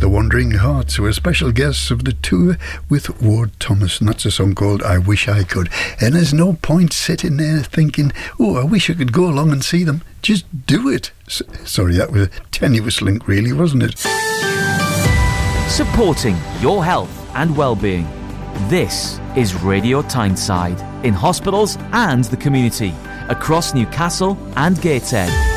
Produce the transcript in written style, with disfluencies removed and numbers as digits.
The Wandering Hearts were special guests of the tour with Ward Thomas, and that's a song called I Wish I Could. And there's no point sitting there thinking, oh, I wish I could go along and see them. Just do it. Sorry, that was a tenuous link really, wasn't it? Supporting your health and well-being. This is Radio Tyneside, in hospitals and the community, across Newcastle and Gateshead.